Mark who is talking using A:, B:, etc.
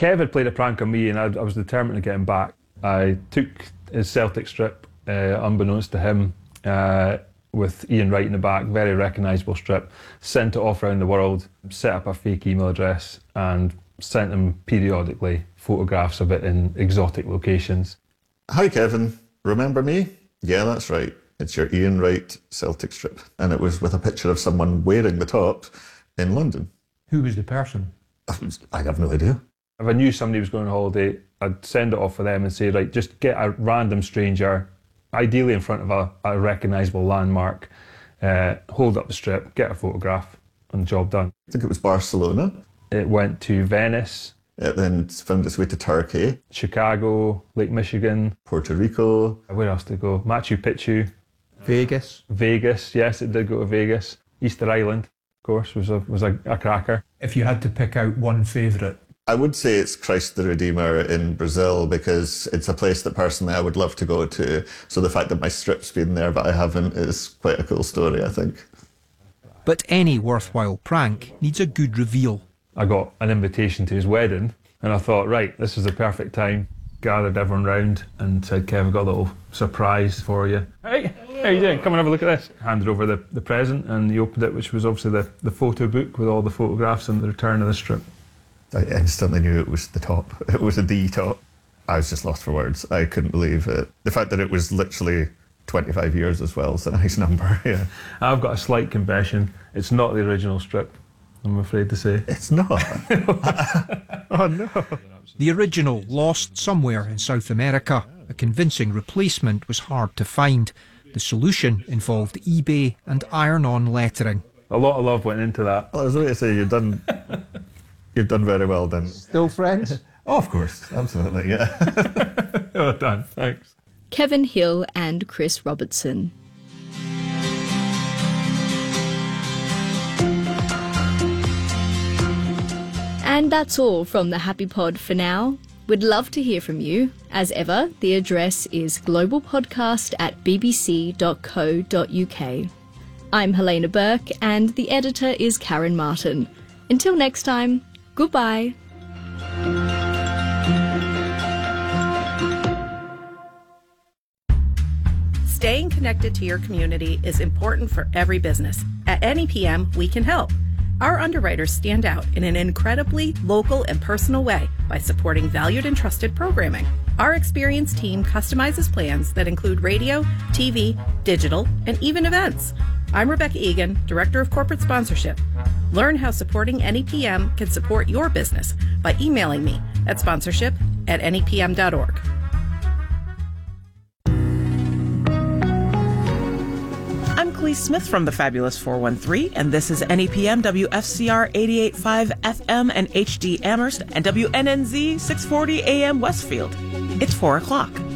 A: Kev had played a prank on me and I was determined to get him back. I took his Celtic strip, unbeknownst to him, with Ian Wright in the back, very recognisable strip, sent it off around the world, set up a fake email address and sent him periodically photographs of it in exotic locations.
B: Hi Kevin, remember me? Yeah, that's right. It's your Ian Wright Celtic strip. And it was with a picture of someone wearing the top in London.
C: Who was the person?
B: I have no idea.
A: If I knew somebody was going on holiday, I'd send it off for them and say, right, just get a random stranger, ideally in front of a recognisable landmark, hold up the strip, get a photograph, and job done.
B: I think it was Barcelona.
A: It went to Venice.
B: It then found its way to Turkey.
A: Chicago, Lake Michigan.
B: Puerto Rico.
A: Where else did it go? Machu Picchu.
C: Vegas.
A: Vegas, yes, it did go to Vegas. Easter Island, of course, was a cracker.
C: If you had to pick out one favourite?
B: I would say it's Christ the Redeemer in Brazil because it's a place that personally I would love to go to. So the fact that my strip's been there but I haven't is quite a cool story, I think.
D: But any worthwhile prank needs a good reveal.
A: I got an invitation to his wedding and I thought, right, this is the perfect time. Gathered everyone round and said, Kev, I've got a little surprise for you. Hey, how you doing? Come and have a look at this. Handed over the present and he opened it, which was obviously the photo book with all the photographs and the return of the strip.
B: I instantly knew it was the top. It was the top. I was just lost for words. I couldn't believe it. The fact that it was literally 25 years as well is a nice number, yeah.
A: I've got a slight confession. It's not the original strip, I'm afraid to say.
B: It's not? Oh, no.
D: The original lost somewhere in South America. A convincing replacement was hard to find. The solution involved eBay and iron-on lettering.
A: A lot of love went into that.
B: Well, I was going to say, you've done very well then.
C: Still friends?
B: Oh, of course. Absolutely, yeah.
A: Well done. Thanks.
E: Kevin Hill and Chris Robertson. And that's all from the Happy Pod for now. We'd love to hear from you. As ever, the address is globalpodcast@bbc.co.uk. I'm Helena Burke and the editor is Karen Martin. Until next time, goodbye.
F: Staying connected to your community is important for every business. At NEPM, we can help. Our underwriters stand out in an incredibly local and personal way by supporting valued and trusted programming. Our experienced team customizes plans that include radio, TV, digital, and even events. I'm Rebecca Egan, Director of Corporate Sponsorship. Learn how supporting NEPM can support your business by emailing me at sponsorship@nepm.org.
G: I'm Clee Smith from the Fabulous 413, and this is NEPM WFCR 88.5 FM and HD Amherst and WNNZ 640 AM Westfield. It's 4 o'clock.